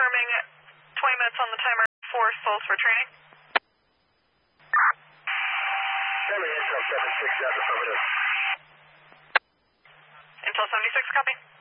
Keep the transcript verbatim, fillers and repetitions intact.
confirming twenty minutes on the timer, four souls for training. Intel seven six, that's affirmative. Intel seventy-six, copy.